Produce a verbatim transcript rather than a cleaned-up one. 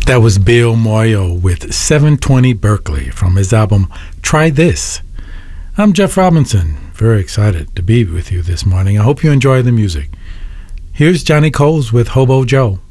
That was Bill Moyo with seven twenty Berkeley from his album Try This. I'm Jeff Robinson, very excited to be with you this morning. I hope you enjoy the music. Here's Johnny Coles with Hobo Joe.